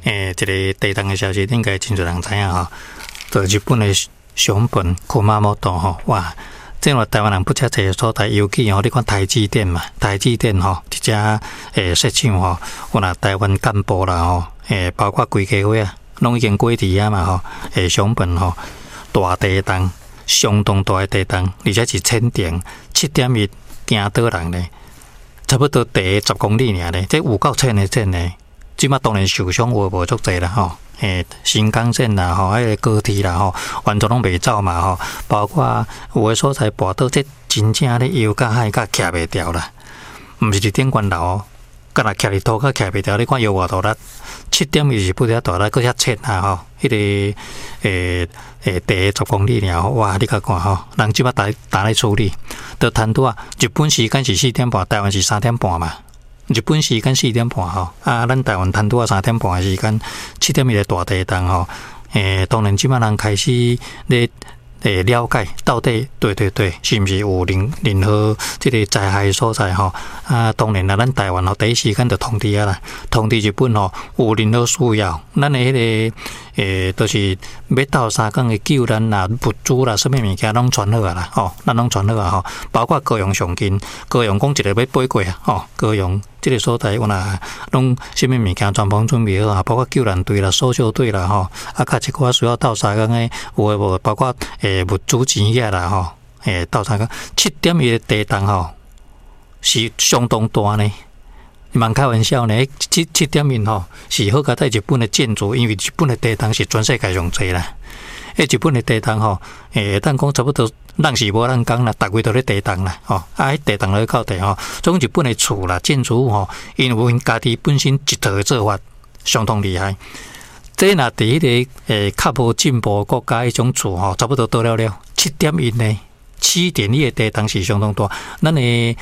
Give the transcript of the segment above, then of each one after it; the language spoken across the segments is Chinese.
一个地动的消息，应该真侪人知影吼。就日本的熊本库马摩多吼，哇！这台湾人不遮济所在，尤其吼，你看台积电嘛，台积电吼，伫遮设厂吼，有若台湾干部啦吼，包括规家伙啊，拢已经过伫啊嘛吼，熊本吼，大地动，相当大的地动，而且是浅点7.1行倒人咧，差不多地10公里尔咧，这有够浅的线咧，即马当然受伤无足济啦吼。新干线啦，吼，迄个高铁啦，吼，完全拢袂走嘛，吼，包括有诶所在跋倒，这真正咧油甲海甲徛袂掉啦，毋是伫顶悬楼，敢若徛伫土甲徛袂掉。你看油偌大力，7.1是不了大力，搁遐浅啊，吼，迄个地10公里尔，哇，你甲看吼，人即马打咧处理，到摊拄啊，日本时间是4点半，台湾是3点半嘛。日本时间4点半吼，咱台湾摊拄啊3点半的时间，7.1的大地动吼，当然即马人开始咧了解到底对，是毋是有任何即个灾害所在吼？当然啦，咱台湾吼第一时间就通知啊啦，通知日本吼有任何需要，咱的迄个就是要到三港的救援啦、物资啦、什么物件拢传好啊啦，吼，咱拢传好啊吼，包括高雄上近，高雄讲一个要飞过啊，吼，高雄即个所在有若拢什么物件全部准备好啊，包括救援队啦、搜救队啦，吼，较一寡需要到三港的有诶无，包括物资钱遐啦，吼，到三港7.1的地动吼是相当大呢。蛮开玩笑呢，7.1吼是好佳在日本的建筑，因为日本的地动是全世界上济啦。日本的地动吼，当讲差不多，人是无人讲啦，逐月都咧地动啦，吼，迄地动咧到地吼，总日本的厝啦、建筑物吼，因有因家己本身一套的做法相当厉害。这若伫迄个较无进步国家迄种厝吼，差不多到了7.1呢。7.1的地动是相当大，咱的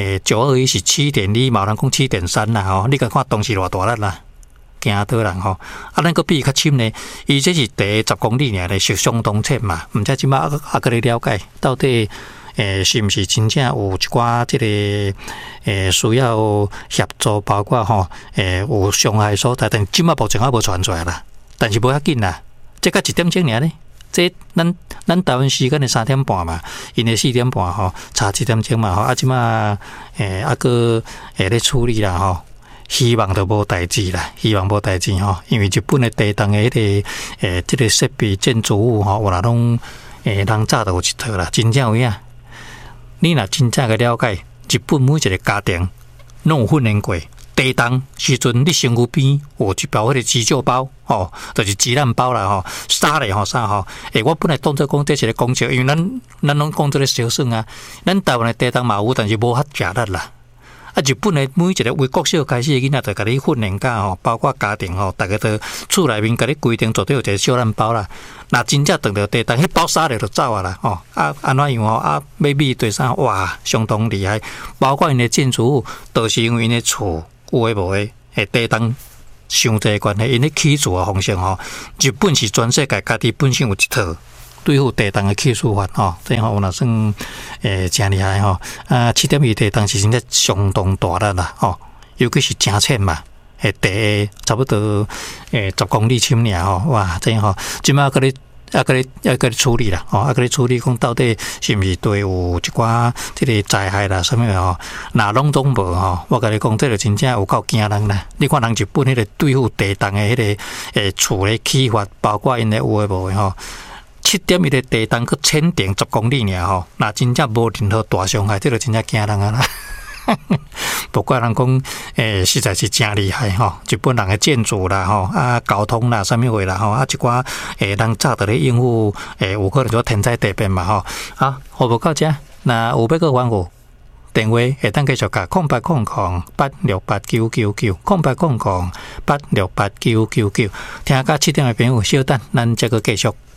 921是7.2，嘛有人讲7.3啦吼，你甲看当时偌大力啦，惊倒人吼。咱个比较深呢，伊这是地10公里尔咧，是相当浅嘛。毋知即马个咧了解到底是毋是真正有一寡即个需要协助，包括吼有伤害所在，但即马目前还无传出来啦。但是无要紧啦，这个1点钟尔咧。这咱台湾时间的3点半嘛，因的4点半吼，差1点钟嘛吼，即马个咧处理啦吼，希望都无代志啦，希望无代志吼，因为日本的地动的迄个即个设备建筑物吼，有若拢人早都有一套啦，真正有影。你若真正个了解，日本每一个家庭拢有训练过。地动时阵，你身躯边有一包迄个急救包，吼，就是急难包啦，吼，沙咧吼啥吼，我本来当作讲这是个讲笑，因为咱拢讲做咧小算啊，咱台湾的地动嘛有，但是无遐吃力啦。日本的每一个为国小开始的囡仔，就甲你训练甲吼，包括家庭吼，大家都厝内面甲你规定绝对有一个小难包啦。若真正撞到地动，迄包沙咧就走啊啦，吼，安怎样吼，要面对啥，哇，相当厉害。包括因的建筑物，都是因为因的厝。有诶无诶，地动伤济关系，因咧起厝诶方式吼，日本是全世界家己本身有一套对付地动诶起厝法吼，这吼有若算真厉害吼。7.1地动是真正相当大力啦吼，尤其是真浅嘛，地差不多10公里深尔吼，哇，这吼即马个咧。个咧处理啦，个咧处理讲到底是毋是对有一寡即个灾害啦，什么吼，若拢总无吼，我甲你讲，这个真正有够惊人啦！你看人日本迄个对付地动的迄个厝咧起法，包括因咧有诶无诶吼，7.1的地动去浅点10公里尔吼，若真正无任何大伤害，这个真正惊人啊啦！不过人讲，实在是真厉害吼！日本人的建筑啦吼，交通啦，什么话啦吼，一寡人早就咧应付，有可能做天灾地变嘛吼。好，服务到这，那有要个问我电话会当继续甲0800868999，0800868999，听到7点的朋友，稍等，咱再个继续。